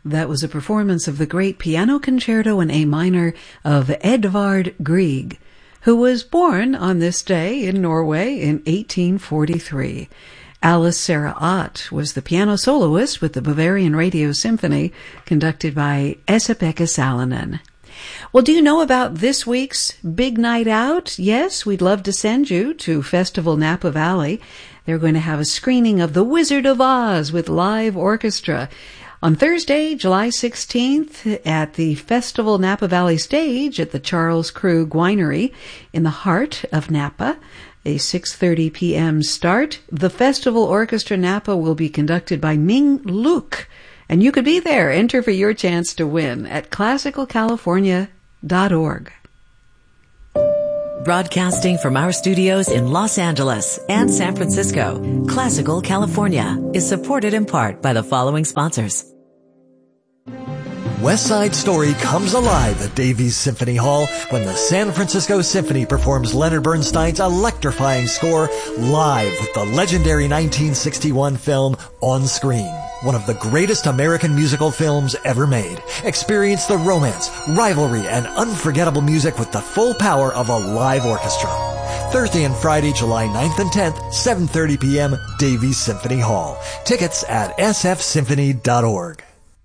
That was a performance of the great piano concerto in A minor of Edvard Grieg, who was born on this day in Norway in 1843. Alice Sarah Ott was the piano soloist with the Bavarian Radio Symphony, conducted by Esa-Pekka Salonen. Well, do you know about this week's big night out? Yes, we'd love to send you to Festival Napa Valley. They're going to have a screening of The Wizard of Oz with live orchestra on Thursday, July 16th at the Festival Napa Valley stage at the Charles Krug Winery in the heart of Napa. A 6:30 p.m. start. The Festival Orchestra Napa will be conducted by Ming Luke, and you could be there. Enter for your chance to win at classicalcalifornia.org. Broadcasting from our studios in Los Angeles and San Francisco, Classical California is supported in part by the following sponsors. West Side Story comes alive at Davies Symphony Hall when the San Francisco Symphony performs Leonard Bernstein's electrifying score live with the legendary 1961 film On Screen, one of the greatest American musical films ever made. Experience the romance, rivalry, and unforgettable music with the full power of a live orchestra. Thursday and Friday, July 9th and 10th, 7:30 p.m., Davies Symphony Hall. Tickets at sfsymphony.org.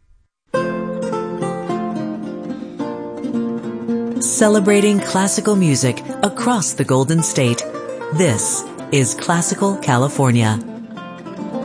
Celebrating classical music across the Golden State. This is Classical California.